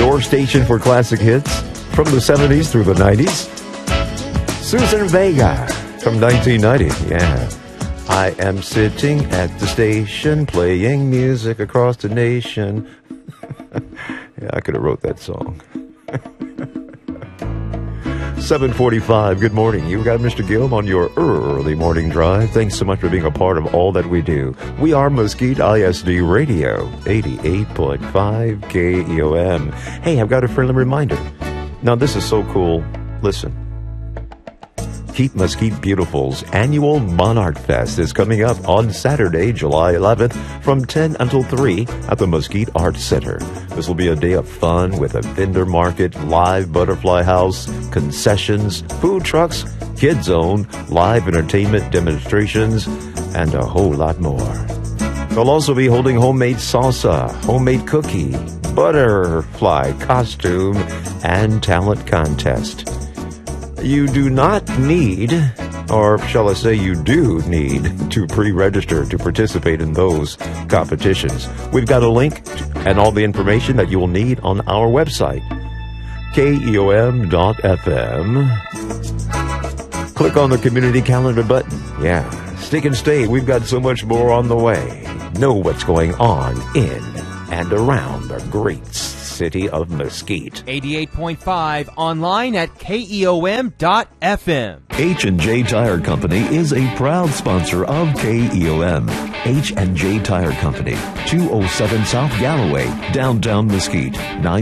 Your station for classic hits from the 70s through the 90s. Susan Vega from 1990. Yeah. I am sitting at the station playing music across the nation. Yeah, I could have wrote that song. 7:45. Good morning. You got Mr. Gilm on your early morning drive. Thanks so much for being a part of all that we do. We are Mesquite ISD Radio, 88.5 KEOM. Hey, I've got a friendly reminder. Now, this is so cool. Listen. Keep Mesquite Beautiful's annual Monarch Fest is coming up on Saturday, July 11th from 10 until 3 at the Mesquite Arts Center. This will be a day of fun with a vendor market, live butterfly house, concessions, food trucks, kids zone, live entertainment demonstrations, and a whole lot more. They'll also be holding homemade salsa, homemade cookie, butterfly costume, and talent contest. You do not need, or shall I say you do need, to pre-register to participate in those competitions. We've got a link and all the information that you will need on our website, keom.fm. Click on the community calendar button. Yeah, stick and stay. We've got so much more on the way. Know what's going on in and around the great city of Mesquite. 88.5 online at keom.fm. H&J Tire Company is a proud sponsor of KEOM. H&J Tire Company, 207 South Galloway, downtown Mesquite,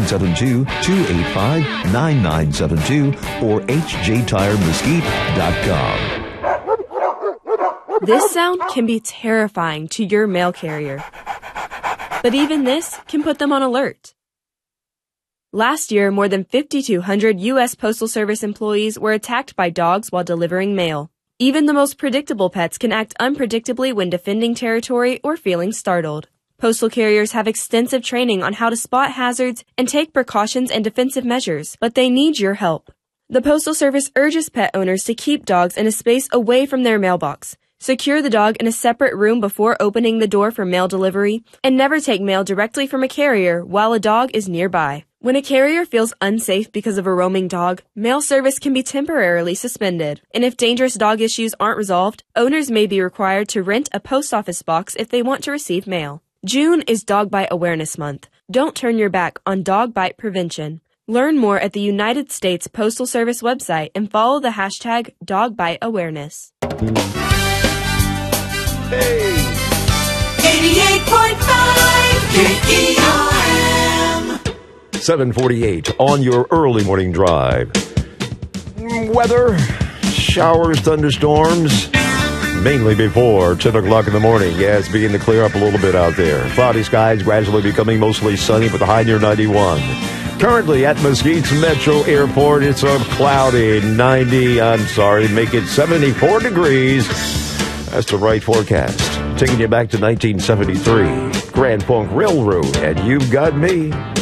972-285-9972 or hjtiremesquite.com. This sound can be terrifying to your mail carrier, but even this can put them on alert. Last year, more than 5,200 U.S. Postal Service employees were attacked by dogs while delivering mail. Even the most predictable pets can act unpredictably when defending territory or feeling startled. Postal carriers have extensive training on how to spot hazards and take precautions and defensive measures, but they need your help. The Postal Service urges pet owners to keep dogs in a space away from their mailbox. Secure the dog in a separate room before opening the door for mail delivery, and never take mail directly from a carrier while a dog is nearby. When a carrier feels unsafe because of a roaming dog, mail service can be temporarily suspended. And if dangerous dog issues aren't resolved, owners may be required to rent a post office box if they want to receive mail. June is Dog Bite Awareness Month. Don't turn your back on dog bite prevention. Learn more at the United States Postal Service website and follow the hashtag DogBiteAwareness. Hey! 88.5 KEOM. 7:48 on your early morning drive. Weather, showers, thunderstorms, mainly before 10 o'clock in the morning. Yeah, it's beginning to clear up a little bit out there. Cloudy skies gradually becoming mostly sunny with a high near 91. Currently at Mesquite's Metro Airport, it's a cloudy 74 degrees. That's the right forecast. Taking you back to 1973. Grand Funk Railroad, and You've Got Me.